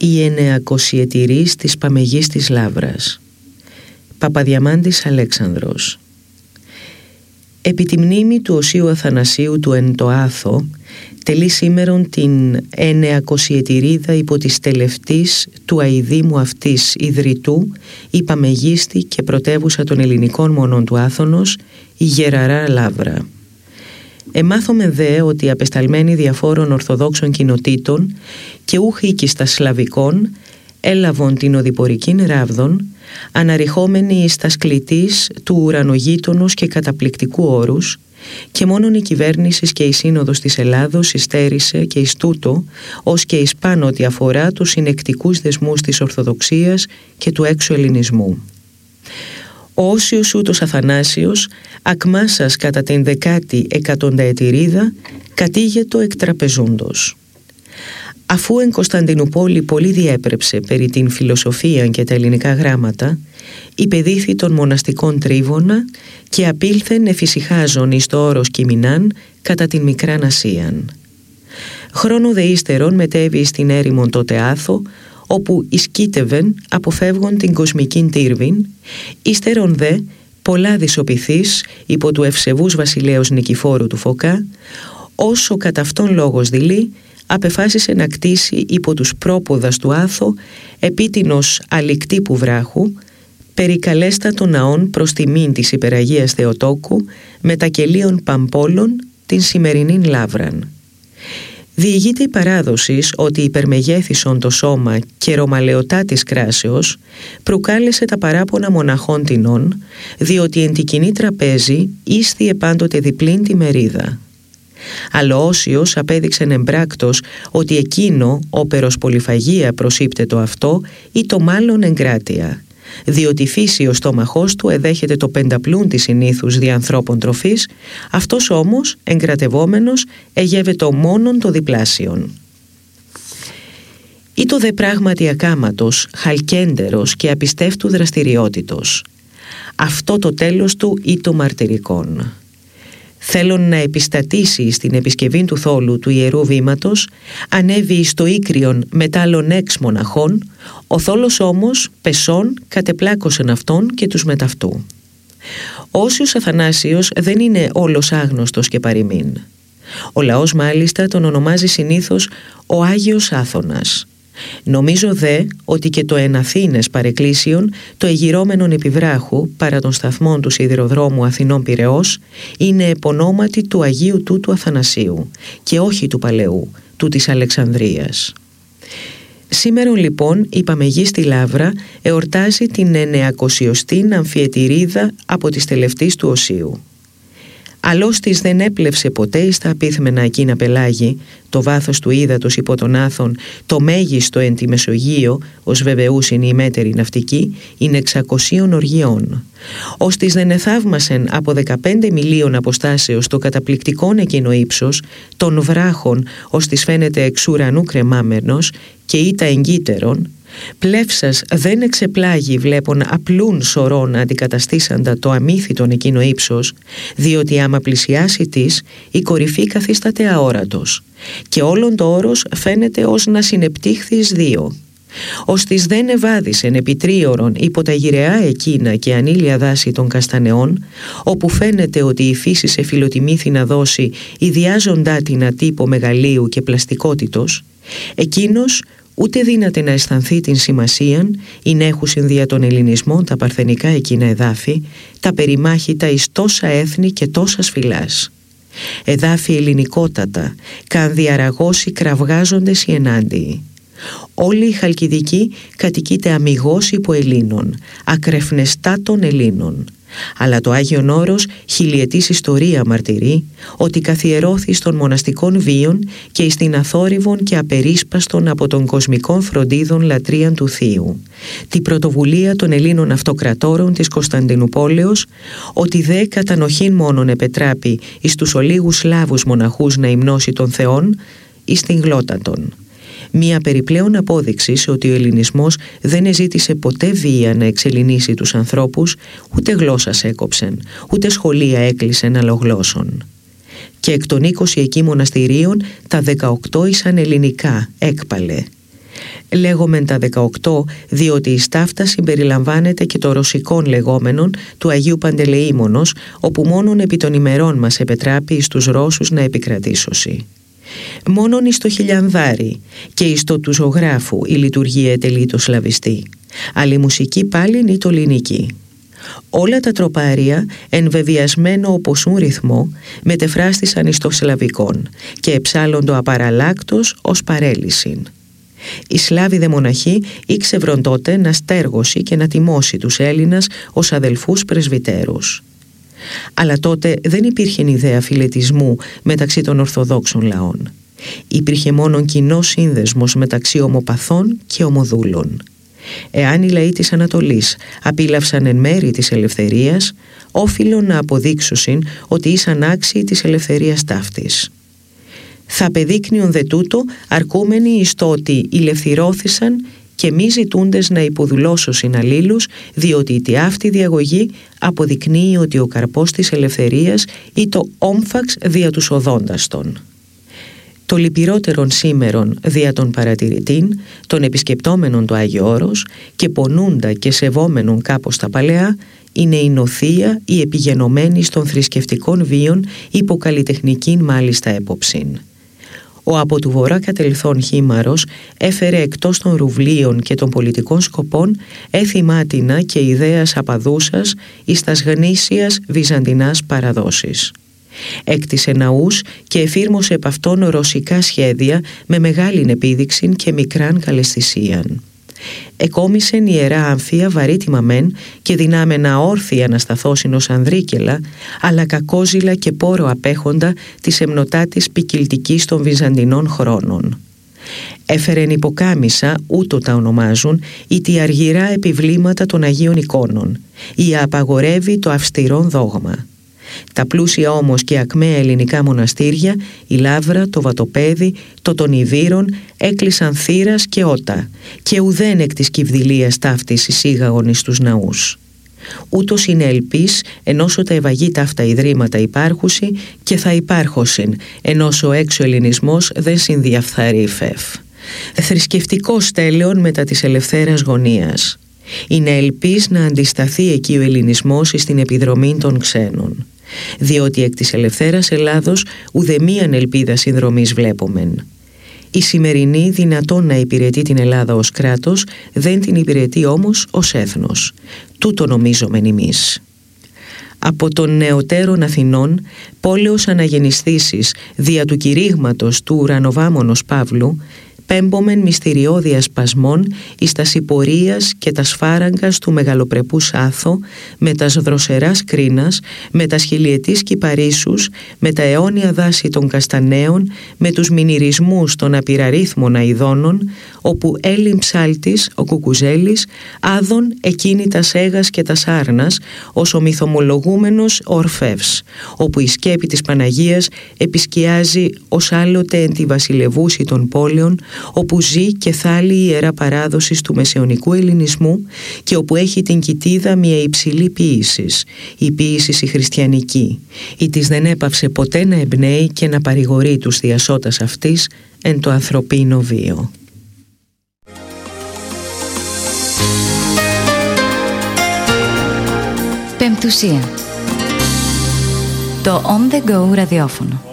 η εννεακοσιετηρής της Παμεγής της Λαύρας. Παπαδιαμάντης Αλέξανδρος. Επί τη μνήμη του Οσίου Αθανασίου του εν το Άθο, τελεί σήμερον την εννεακοσιετηρίδα υπό της τελευτής του αηδήμου αυτής ιδρυτού, η Παμεγίστη και πρωτεύουσα των ελληνικών μονών του Άθωνος, η Γεραρά Λαύρα. Εμάθομε δε ότι απεσταλμένοι διαφόρων ορθοδόξων κοινοτήτων και ούχοι οικιστα σλαβικών έλαβον την οδηπορικήν ράβδον, αναρριχόμενοι εις τα σκλητής του ουρανογείτονος και καταπληκτικού όρους, και μόνον η κυβέρνηση και η Σύνοδος της Ελλάδος υστέρησε και εις τούτο, ως και εις πάνω ότι αφορά τους συνεκτικούς δεσμούς της Ορθοδοξίας και του έξω ελληνισμού. Ο Όσιος ούτως Αθανάσιος, ακμάσας κατά την 10η εκατονταετηρίδα, κατήγετο εκτραπεζούντος. Αφού εν Κωνσταντινούπολη πολύ διέπρεψε περί την φιλοσοφία και τα ελληνικά γράμματα, υπεδίθη των μοναστικών τρίβωνα και απήλθεν εφησυχάζον εις το όρος Κιμινάν κατά την Μικράν Ασίαν. Χρόνο δε ύστερον μετέβη στην έρημον τότε Άθο, όπου ισκήτευεν αποφεύγον την κοσμικήν τύρβην, ύστερον δε πολλά δυσοπιθείς υπό του ευσεβούς βασιλέως Νικηφόρου του Φωκά, όσο κατά αυτόν λόγος δειλεί, απεφάσισε να κτίσει υπό τους πρόποδας του Άθο επίτινος αλικτύπου βράχου, περικαλέστατο ναών προς τιμήν της υπεραγίας Θεοτόκου, με τα κελίων Παμπόλων την σημερινήν Λαύραν. Διηγείται η παράδοσης ότι υπερμεγέθησον το σώμα και ρωμαλαιωτά της κράσεως προκάλεσε τα παράπονα μοναχών τινών, διότι εν τη κοινή τραπέζι ίσθιε πάντοτε διπλήν τη μερίδα. Αλλά ο Όσιος απέδειξεν εμπράκτος ότι εκείνο όπερος πολυφαγία προσύπτετο αυτό ή το μάλλον εγκράτεια, διότι φύση ο στόμαχός του εδέχεται το πενταπλούν της συνήθους δι' ανθρώπων τροφής, αυτός όμως εγκρατευόμενος εγεύετο μόνον το διπλάσιον. Ή το δε πράγματι ακάματος, χαλκέντερος και απιστεύτου δραστηριότητος. Αυτό το τέλος του ή το μαρτυρικών. Θέλον να επιστατήσει στην επισκευή του θόλου του Ιερού Βήματος, ανέβη στο Ίκριον μετάλλων έξ μοναχών, ο θόλος όμως πεσών κατεπλάκωσεν αυτόν και τους μεταυτού. Ο Όσιος Αθανάσιος δεν είναι όλος άγνωστος και παροιμήν. Ο λαός μάλιστα τον ονομάζει συνήθως ο Άγιος Άθωνας. Νομίζω δε ότι και το εν Αθήνες παρεκκλήσιον, το εγυρώμενον επιβράχου παρά των σταθμών του σιδηροδρόμου Αθηνών Πειραιώς, είναι επωνόματι του Αγίου τούτου Αθανασίου και όχι του παλαιού, του της Αλεξανδρίας. Σήμερον λοιπόν η Παμεγή στη Λαύρα εορτάζει την 900η αμφιετηρίδα από τις τελευταίες του Οσίου. Αλλώς της δεν έπλευσε ποτέ εις τα απίθμενα εκείνα πελάγη, το βάθος του ύδατος υπό τον Άθων, το μέγιστο εν τη Μεσογείο, ως βεβαιούσιν η μέτερη ναυτική, είναι 600 οργιών. Ως της δεν εθαύμασεν από 15 μιλίων αποστάσεως το καταπληκτικόν εκείνο ύψος, των βράχων, ως της φαίνεται εξ ουρανού κρεμάμενος, και ήτα εγκύτερον, πλεύσας δεν εξεπλάγει βλέπον απλούν σωρών αντικαταστήσαντα το αμύθιτον εκείνο ύψος, διότι άμα πλησιάσει της, η κορυφή καθίσταται αόρατος και όλον το όρος φαίνεται ως να συνεπτύχθει εις δύο. Ως της δεν ευάδισεν επί τρίωρον υπό τα γυραιά εκείνα και ανήλια δάση των καστανεών, όπου φαίνεται ότι η φύση σε φιλοτιμήθη να δώσει ιδιάζοντά την ατύπο μεγαλείου και πλαστικότητος, εκείνος ούτε δύναται να αισθανθεί την σημασίαν ή να έχουσιν δια των ελληνισμών τα παρθενικά εκείνα εδάφη, τα περιμάχητα εις τόσα έθνη και τόσας φυλάς. Εδάφη ελληνικότατα, καν διαραγώσει κραυγάζοντες οι ενάντιοι. Όλη η Χαλκιδική κατοικείται αμιγώς υπό Ελλήνων, ακρεφνεστά των Ελλήνων. Αλλά το Άγιον Όρος χιλιετής ιστορία μαρτυρεί ότι καθιερώθη στον μοναστικών βίων και εις την αθόρυβον και απερίσπαστον από των κοσμικών φροντίδων λατρείαν του Θείου, τη πρωτοβουλία των Ελλήνων αυτοκρατόρων της Κωνσταντινουπόλεως, ότι δε κατανοχήν μόνον επετράπει εις τους ολίγους Σλάβους μοναχούς να υμνώσει των Θεών, εις την γλώτα των. Μία περιπλέον απόδειξη ότι ο ελληνισμός δεν εζήτησε ποτέ βία να εξελληνίσει τους ανθρώπους, ούτε γλώσσας έκοψεν, ούτε σχολεία έκλεισεν αλλογλώσσων. Και εκ των 20 εκεί μοναστηρίων τα 18 ήσαν ελληνικά, έκπαλε. Λέγομεν τα 18 διότι η στάφτα συμπεριλαμβάνεται και το ρωσικόν λεγόμενον του Αγίου Παντελεήμονος, όπου μόνον επί των ημερών μας επετράπει εις τους Ρώσους να επικρατήσωση. Μόνον εις το χιλιανδάρι και εις το του ζωγράφου η λειτουργία ετελεί το σλαβιστή, αλλά η μουσική πάλιν ή το λινική. Όλα τα τροπάρια εν βεβιασμένο οπωσούν ρυθμό μετεφράστησαν εις το σλαβικόν και εψάλλοντο απαραλλάκτος ως παρέλυσιν. Οι Σλάβοι δε μοναχοί ήξευρον τότε να στέργωσει και να τιμώσει τους Έλληνας ως αδελφούς πρεσβυτέρους. Αλλά τότε δεν υπήρχε ιδέα φιλετισμού μεταξύ των Ορθοδόξων λαών. Υπήρχε μόνον κοινός σύνδεσμος μεταξύ ομοπαθών και ομοδούλων. Εάν οι λαοί της Ανατολής απίλαυσαν εν μέρη της ελευθερίας, όφιλον να αποδείξουσιν ότι ήσαν άξιοι της ελευθερίας ταύτης. Θα απεδείκνυον δε τούτο αρκούμενοι εις το ότι ηλευθυρώθησαν και μη ζητούντες να υποδουλώσωσιν αλλήλους, διότι η τιάφτη διαγωγή αποδεικνύει ότι ο καρπός της ελευθερίας ή το όμφαξ δια τους οδόντας των. Το λυπηρότερον σήμερον δια των παρατηρητήν, των επισκεπτόμενων το Άγιο Όρος και πονούντα και σεβόμενων κάπως τα παλαιά, είναι η νοθεία η επιγενωμένη των θρησκευτικών βίων υποκαλλιτεχνικήν μάλιστα έποψην. Ο από του βορρά κατελθόν Χήμαρος έφερε εκτός των ρουβλίων και των πολιτικών σκοπών έθιμάτινα και ιδέας απαδούσας εις τας γνήσιας βυζαντινάς παραδόσεις. Έκτισε ναούς και εφήρμοσε επ' αυτόν ρωσικά σχέδια με μεγάλην επίδειξην και μικράν καλαισθησίαν. Εκόμισεν ιερά αμφία βαρύτιμα μεν και δυνάμενα όρθια να σταθώσιν ως ανδρίκελα, αλλά κακόζηλα και πόρο απέχοντα της εμνοτάτης ποικιλτικής των βυζαντινών χρόνων. Έφερεν υποκάμισα, ούτω τα ονομάζουν, ή τη αργυρά επιβλήματα των Αγίων εικόνων, ή απαγορεύει το αυστηρόν δόγμα. Τα πλούσια όμως και ακμαία ελληνικά μοναστήρια, η Λαύρα, το Βατοπέδι, το των Ιδήρων, έκλεισαν θύρας και ότα και ουδέν εκ της κυβδηλίας ταύτης εισήγαγον εις τους ναούς. Ούτως είναι ελπίς ενώσο τα ευαγή ταύτα ιδρύματα υπάρχουσι και θα υπάρχωσιν, ενώσο ο έξω ελληνισμός δεν συνδιαφθαρεί φεύ. Θρησκευτικό στέλεον μετά της ελευθέρας γωνίας. Είναι ελπίς να αντισταθεί εκεί ο ελληνισμός στην επιδρομή των ξένων, διότι εκ της ελευθέρας Ελλάδος ουδεμίαν ελπίδα συνδρομής βλέπομεν. Η σημερινή δυνατόν να υπηρετεί την Ελλάδα ως κράτος, δεν την υπηρετεί όμως ως έθνος. Τούτο νομίζομεν εμείς. Από των νεωτέρων Αθηνών, πόλεως αναγεννηθήσεις δια του κηρύγματος του ουρανοβάμωνος Παύλου, πέμπομεν μυστηριώδια σπασμών εις τας υπορίας και τας φάραγκας του μεγαλοπρεπούς Άθο, με τας δροσεράς κρίνας, με τας χιλιετής κυπαρίσους, με τα αιώνια δάση των καστανέων, με τους μηνυρισμούς των απειραρίθμων αηδώνων, όπου έλειμ ψάλτης, ο Κουκουζέλης, άδων εκείνη τας έγας και τας άρνας, ως ο μυθομολογούμενος Ορφεύς, όπου η σκέπη της Παναγίας επισκιάζει ως άλλοτε εν τη βασιλευούση των πόλεων, όπου ζει και θάλει η ιερά παράδοσης του μεσαιωνικού ελληνισμού και όπου έχει την κοιτίδα μια υψηλή ποίησης, η ποίησης η χριστιανική, η της δεν έπαυσε ποτέ να εμπνέει και να παρηγορεί τους διασώτας αυτής εν το ανθρωπίνο βίο. Πεμπτουσία. Το On The Go ραδιόφωνο.